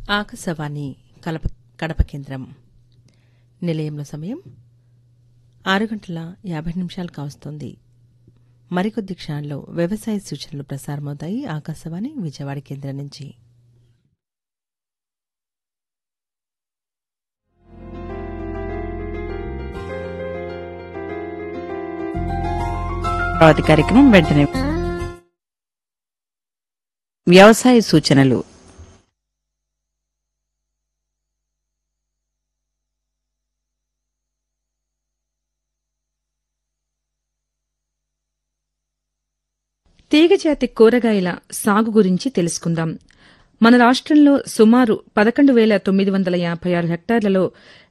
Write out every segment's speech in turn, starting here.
ఆకాశవాణి కడప కేంద్రం. నిలయంలో సమయం 6:50 కావస్తోంది. మరికొద్ది క్షణాల్లో వ్యవసాయ సూచనలు ప్రసారమవుతాయి ఆకాశవాణి విజయవాడ కేంద్రం నుంచి. తర్వాతి కార్యక్రమం వెంటనే వ్యవసాయ సూచనలు. తీగజాతి కూరగాయల సాగు గురించి తెలుసుకుందాం. మన రాష్ట్రంలో సుమారు 11,956 హెక్టార్లలో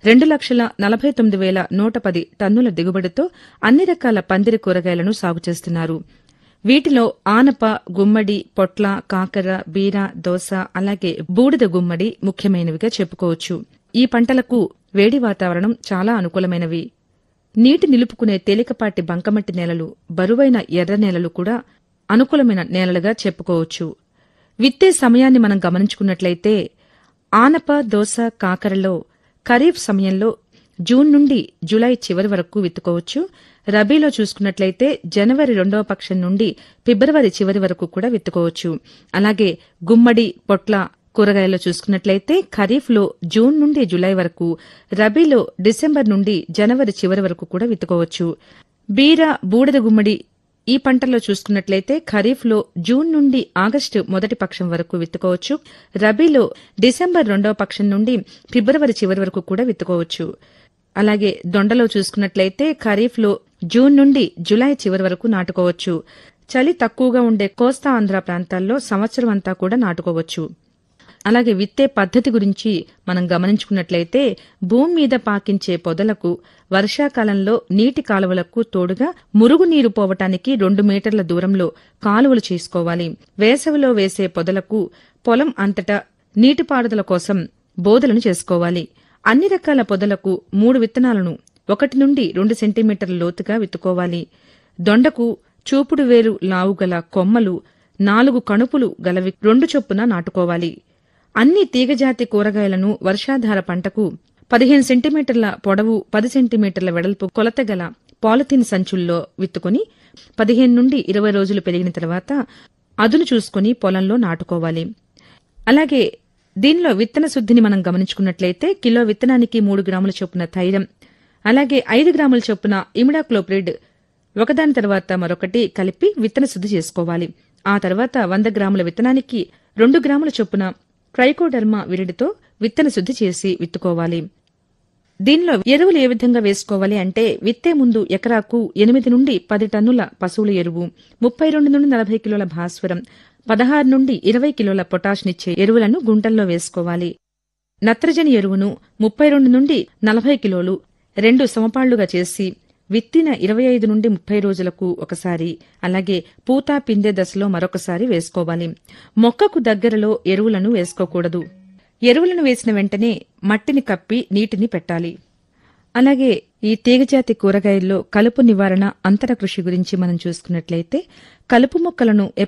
2,49,110 టన్నుల దిగుబడితో అన్ని రకాల పందిరి కూరగాయలను సాగు చేస్తున్నారు. వీటిలో ఆనప, గుమ్మడి, పొట్ల, కాకర, బీర, దోస అలాగే బూడిద గుమ్మడి ముఖ్యమైనవిగా చెప్పుకోవచ్చు. ఈ పంటలకు వేడి వాతావరణం చాలా అనుకూలమైనవి. నీటి నిలుపుకునే తేలికపాటి బంకమట్టి నేలలు, బరువైన ఎర్ర నేలలు కూడా అనుకూలమైన నేలలుగా చెప్పుకోవచ్చు. విత్తే సమయాన్ని మనం గమనించుకున్నట్లయితే ఆనప, దోస, కాకరలో ఖరీఫ్ సమయంలో జూన్ నుండి జులై చివరి వరకు విత్తుకోవచ్చు. రబీలో చూసుకున్నట్లయితే జనవరి 2వ పక్షం నుండి ఫిబ్రవరి చివరి వరకు కూడా విత్తుకోవచ్చు. అలాగే గుమ్మడి, పొట్ల కూరగాయల్లో చూసుకున్నట్లయితే ఖరీఫ్లో జూన్ నుండి జులై వరకు, రబీలో డిసెంబర్ నుండి జనవరి చివరి వరకు కూడా విత్తుకోవచ్చు. బీర, బూడిద గుమ్మడి ఈ పంటల్లో చూసుకున్నట్లయితే ఖరీఫ్లో జూన్ నుండి ఆగస్టు మొదటి పక్షం వరకు విత్తుకోవచ్చు. రబీలో డిసెంబర్ 2వ పక్షం నుండి ఫిబ్రవరి చివరి వరకు కూడా విత్తుకోవచ్చు. అలాగే దొండలో చూసుకున్నట్లయితే ఖరీఫ్లో జూన్ నుండి జులై చివరి వరకు నాటుకోవచ్చు. చలి తక్కువగా ఉండే కోస్తా ఆంధ్ర ప్రాంతాల్లో సంవత్సరం అంతా కూడా నాటుకోవచ్చు. అలాగే విత్తే పద్ధతి గురించి మనం గమనించుకున్నట్లయితే భూమి మీద పాకించే పొదలకు వర్షాకాలంలో నీటి కాలువలకు తోడుగా మురుగునీరు పోవటానికి 2 మీటర్ల దూరంలో కాలువలు చేసుకోవాలి. వేసవిలో వేసే పొదలకు పొలం అంతటా నీటిపారుదల కోసం బోదలను చేసుకోవాలి. అన్ని రకాల పొదలకు 3 విత్తనాలను 1 నుండి 2 సెంటీమీటర్ల లోతుగా విత్తుకోవాలి. దొండకు చూపుడు వేరు లావుగల కొమ్మలు 4 కణుపులు గలవి 2 చొప్పున నాటుకోవాలి. అన్ని తీగజాతి కూరగాయలను వర్షాధార పంటకు 15 సెంటీమీటర్ల పొడవు, 10 సెంటీమీటర్ల వెడల్పు కొలతగల పాలిథిన్ సంచుల్లో విత్తుకుని 15 నుండి 20 రోజులు పెరిగిన తర్వాత అదును చూసుకుని పొలంలో నాటుకోవాలి. అలాగే దీనిలో విత్తన శుద్ధిని మనం గమనించుకున్నట్లయితే కిలో విత్తనానికి 3 గ్రాముల చొప్పున థైరం, అలాగే 5 గ్రాముల చొప్పున ఇమిడాక్లోప్రిడ్ ఒకదాని తర్వాత మరొకటి కలిపి విత్తన శుద్ధి చేసుకోవాలి. ఆ తర్వాత 100 గ్రాముల విత్తనానికి 2 గ్రాముల చొప్పున ట్రైకోడర్మా విరిడితో విత్తన శుద్ధి చేసి విత్తుకోవాలి. దీనిలో ఎరువులు ఏ విధంగా వేసుకోవాలి అంటే విత్తే ముందు ఎకరాకు 8 నుండి 10 టన్నుల పశువుల ఎరువు, 32 నుండి 40 కిలోల భాస్వరం, 16 నుండి 20 కిలోల పొటాష్నిచ్చే ఎరువులను గుంటల్లో వేసుకోవాలి. నత్రజని ఎరువును 32 నుండి 40 కిలోలు 2 సమపాళ్లుగా చేసి విత్తిన 25 నుండి 30 రోజులకు ఒకసారి, అలాగే పూత పిందె దశలో మరొకసారి వేసుకోవాలి. మొక్కకు దగ్గరలో ఎరువులను వేసుకోకూడదు. ఎరువులను వేసిన వెంటనే మట్టిని కప్పి నీటిని పెట్టాలి. అలాగే ఈ తీగజాతి కూరగాయల్లో కలుపు నివారణ, అంతర కృషి గురించి మనం చూసుకున్నట్లయితే కలుపు మొక్కలను